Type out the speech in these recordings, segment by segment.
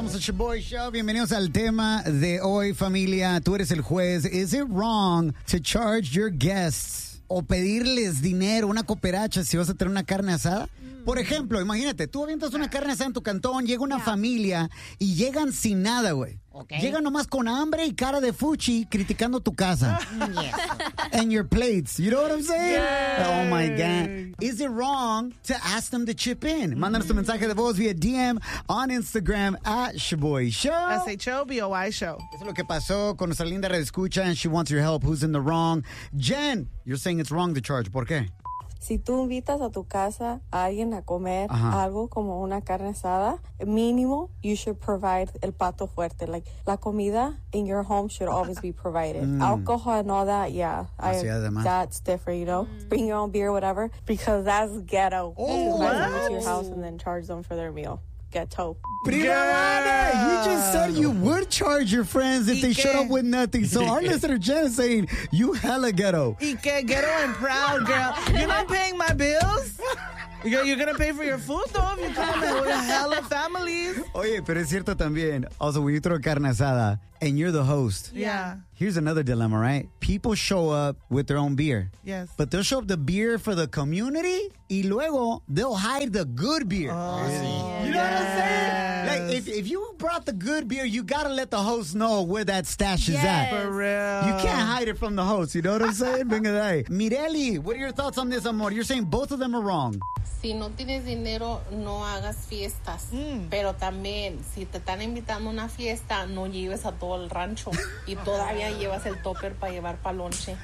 Somos el Shaboy Show. Bienvenidos al tema de hoy, familia. Tú eres el juez. Is it wrong to charge your guests o pedirles dinero, una cooperacha, si vas a tener una carne asada? Por ejemplo, imagínate, tú avientas una carne asada en tu cantón, llega una familia y llegan sin nada, güey. Okay. Llegan nomás con hambre y cara de fuchi criticando tu casa. And your plates. You know what I'm saying? Yay. Oh, my God. Is it wrong to ask them to chip in? Mándanos tu mensaje de voz via DM on Instagram at Shaboy Show. SHOBOY Show. Eso es lo que pasó con nuestra linda redescucha and she wants your help. Who's in the wrong? Jen, you're saying it's wrong to charge. ¿Por qué? Si tú invitas a tu casa a alguien a comer algo como una carne asada, mínimo, you should provide el plato fuerte. Like, la comida in your home should always be provided. Alcohol and all that, that's different, you know? Bring your own beer, whatever, because that's ghetto. Oh, Invite them to your house and then charge them for their meal. Ghetto. Prima Donna, you just said you would charge your friends if they showed up with nothing. So our listener Jen is saying, you hella ghetto. Y que ghetto and proud, girl. You're not paying my bills? You're going to pay for your food, though, if you come with hella families. Oye, pero es cierto también. Also, when you throw carne asada and you're the host. Yeah. Here's another dilemma, right? People show up with their own beer. Yes. But they'll show up the beer for the community y luego they'll hide the good beer. Oh, you know what I'm saying? Like, if you brought the good beer, you got to let the host know where that stash is at. For real. You can't hide it from the host. You know what I'm saying? Venga de ahí. Mireli, what are your thoughts on this, amor? You're saying both of them are wrong. Si no tienes dinero, no hagas fiestas. Pero también, si te están invitando a una fiesta, no lleves a todo el rancho. Y todavía llevas el topper para llevar pa' lonche.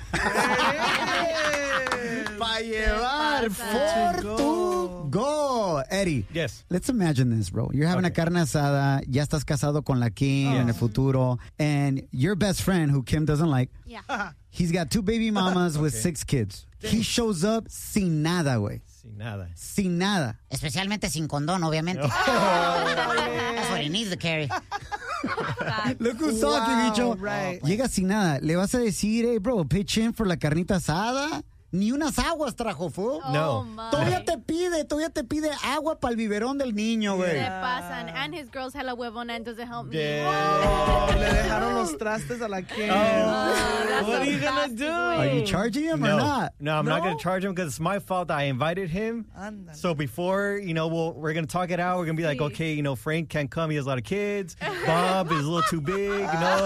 Para llevar for to go. Eddie. Yes. Let's imagine this, bro. You're having a carne asada. Ya estás casado con la Kim en el futuro. And your best friend, who Kim doesn't like, he's got 2 baby mamas with 6 kids. He shows up sin nada, güey. Sin nada. Sin nada. Especialmente sin condón, obviamente. That's what he needs to carry. Look who's talking, bicho. Right. Llega sin nada. ¿Le vas a decir, hey, bro, pitch in for la carnita asada? Ni unas aguas trajo, fool. No. Todavía te pide agua para el biberón del niño, güey. Se pasan. And his girl's hella huevona and doesn't help me. Oh, le dejaron los trastes a la Kim. What are you going to do? Are you charging him or not? No, I'm not going to charge him because it's my fault. I invited him. Ándale. So before, we're going to talk it out. We're going to be like, okay, Frank can't come. He has a lot of kids. Bob is a little too big,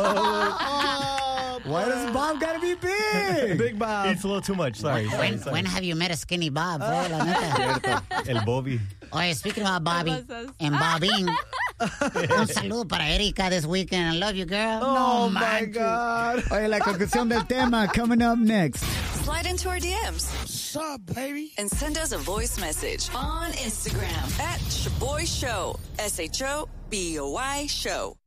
Why does Bob gotta be big? Big Bob. It's a little too much. Sorry. When have you met a skinny Bob? Bro, la neta? El Bobby. Oye, speaking about Bobby and Bobbing, un saludo para Erika this weekend. I love you, girl. Oh, my God. Oye, la conclusión del tema coming up next. Slide into our DMs. What's up, baby? And send us a voice message on Instagram at Shaboy Show. SHOBOY Show.